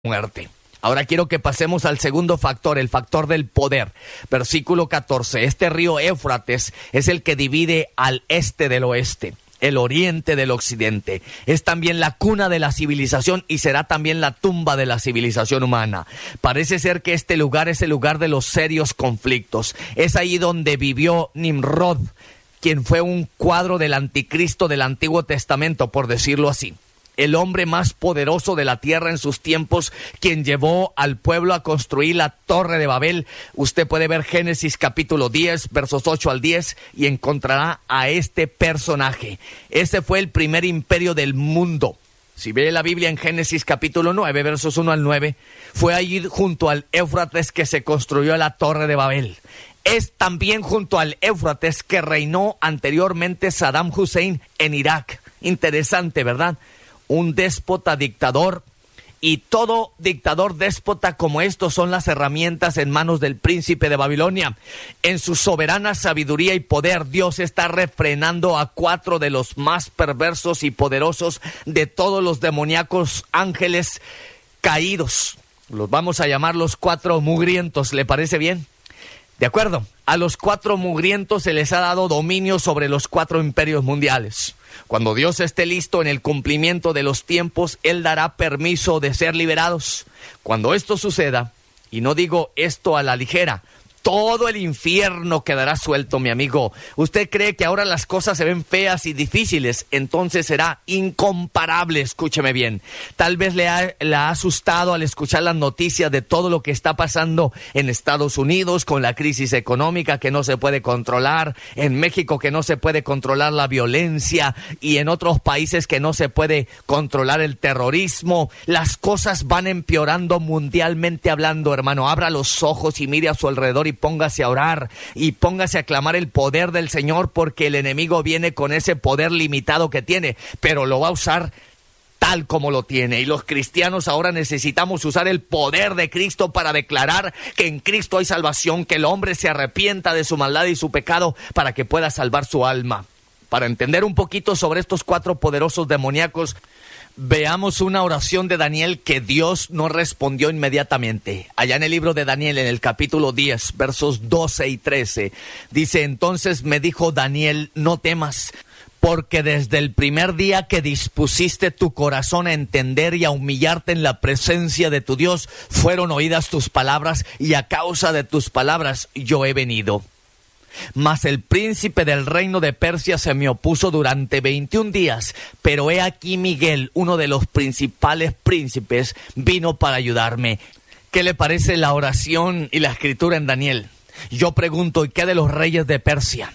muerte. Ahora quiero que pasemos al segundo factor, el factor del poder. Versículo 14. Este río Éufrates es el que divide al este del oeste, el oriente del occidente. Es también la cuna de la civilización y será también la tumba de la civilización humana. Parece ser que este lugar es el lugar de los serios conflictos. Es ahí donde vivió Nimrod, quien fue un cuadro del anticristo del Antiguo Testamento, por decirlo así. El hombre más poderoso de la tierra en sus tiempos, quien llevó al pueblo a construir la Torre de Babel. Usted puede ver Génesis capítulo 10, versos 8 al 10, y encontrará a este personaje. Ese fue el primer imperio del mundo. Si ve la Biblia en Génesis capítulo 9, versos 1 al 9, fue allí junto al Éufrates que se construyó la Torre de Babel. Es también junto al Éufrates que reinó anteriormente Saddam Hussein en Irak. Interesante, ¿verdad? Un déspota dictador, y todo dictador déspota como estos son las herramientas en manos del príncipe de Babilonia. En su soberana sabiduría y poder, Dios está refrenando a 4 de los más perversos y poderosos de todos los demoníacos ángeles caídos. Los vamos a llamar los 4 mugrientos, ¿le parece bien? De acuerdo, a los 4 mugrientos se les ha dado dominio sobre los 4 imperios mundiales. Cuando Dios esté listo en el cumplimiento de los tiempos, Él dará permiso de ser liberados. Cuando esto suceda, y no digo esto a la ligera, todo el infierno quedará suelto, mi amigo. Usted cree que ahora las cosas se ven feas y difíciles, entonces será incomparable, escúcheme bien. Tal vez le ha asustado al escuchar las noticias de todo lo que está pasando en Estados Unidos con la crisis económica que no se puede controlar, en México que no se puede controlar la violencia y en otros países que no se puede controlar el terrorismo. Las cosas van empeorando mundialmente hablando, hermano. Abra los ojos y mire a su alrededor y póngase a orar y póngase a clamar el poder del Señor, porque el enemigo viene con ese poder limitado que tiene, pero lo va a usar tal como lo tiene. Y los cristianos ahora necesitamos usar el poder de Cristo para declarar que en Cristo hay salvación, que el hombre se arrepienta de su maldad y su pecado para que pueda salvar su alma. Para entender un poquito sobre estos 4 poderosos demoníacos, veamos una oración de Daniel que Dios no respondió inmediatamente. Allá en el libro de Daniel, en el capítulo 10, versos 12 y 13, dice: entonces me dijo Daniel, no temas, porque desde el primer día que dispusiste tu corazón a entender y a humillarte en la presencia de tu Dios, fueron oídas tus palabras, y a causa de tus palabras yo he venido. Mas el príncipe del reino de Persia se me opuso durante 21 días, pero he aquí Miguel, uno de los principales príncipes, vino para ayudarme. ¿Qué le parece la oración y la escritura en Daniel? Yo pregunto, ¿y qué de los reyes de Persia?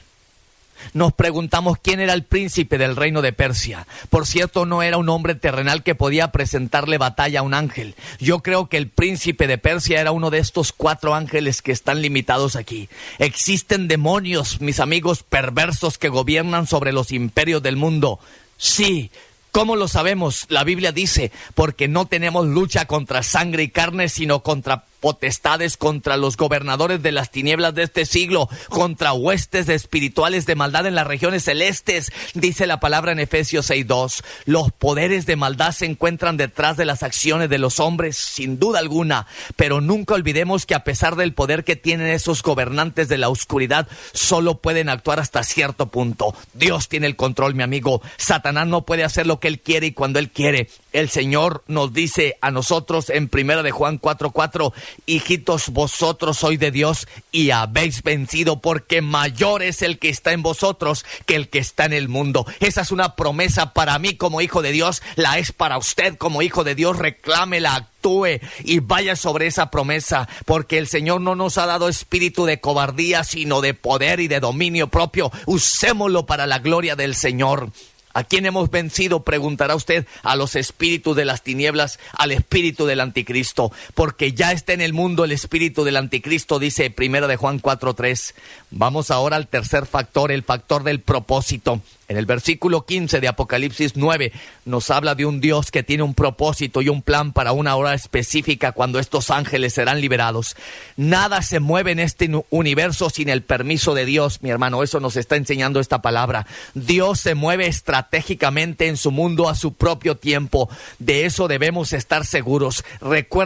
Nos preguntamos quién era el príncipe del reino de Persia. Por cierto, no era un hombre terrenal que podía presentarle batalla a un ángel. Yo creo que el príncipe de Persia era uno de estos 4 ángeles que están limitados aquí. Existen demonios, mis amigos, perversos que gobiernan sobre los imperios del mundo. Sí. ¿Cómo lo sabemos? La Biblia dice, porque no tenemos lucha contra sangre y carne, sino contra potestades, contra los gobernadores de las tinieblas de este siglo, contra huestes espirituales de maldad en las regiones celestes. Dice la palabra en Efesios 6:2. Los poderes de maldad se encuentran detrás de las acciones de los hombres, sin duda alguna, pero nunca olvidemos que a pesar del poder que tienen esos gobernantes de la oscuridad, solo pueden actuar hasta cierto punto. Dios tiene el control, mi amigo. Satanás no puede hacer lo que él quiere y cuando él quiere. El Señor nos dice a nosotros en 1 de Juan 4:4, hijitos, vosotros sois de Dios y habéis vencido, porque mayor es el que está en vosotros que el que está en el mundo. Esa es una promesa para mí como hijo de Dios, la es para usted como hijo de Dios. Reclámela, actúe y vaya sobre esa promesa, porque el Señor no nos ha dado espíritu de cobardía, sino de poder y de dominio propio. Usémoslo para la gloria del Señor. ¿A quién hemos vencido? Preguntará usted. A los espíritus de las tinieblas, al espíritu del anticristo, porque ya está en el mundo el espíritu del anticristo, dice 1 de Juan 4:3. Vamos ahora al tercer factor, el factor del propósito. En el versículo 15 de Apocalipsis 9 nos habla de un Dios que tiene un propósito y un plan para una hora específica cuando estos ángeles serán liberados. Nada se mueve en este universo sin el permiso de Dios, mi hermano. Eso nos está enseñando esta palabra. Dios se mueve estratégicamente en su mundo a su propio tiempo. De eso debemos estar seguros. Recuerda